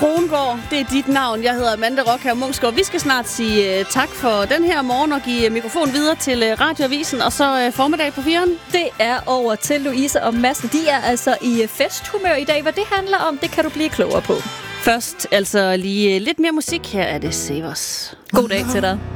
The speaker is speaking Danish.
Krongård, det er dit navn. Jeg hedder Amanda Rockhav Munksgaard. Vi skal snart sige tak for den her morgen og give mikrofon videre til Radioavisen, og så formiddag på 4'eren. Det er over til Louise og Madsen. De er altså i festhumør i dag. Hvad det handler om, det kan du blive klogere på. Først altså lige lidt mere musik. Her er det Savers. God dag til dig.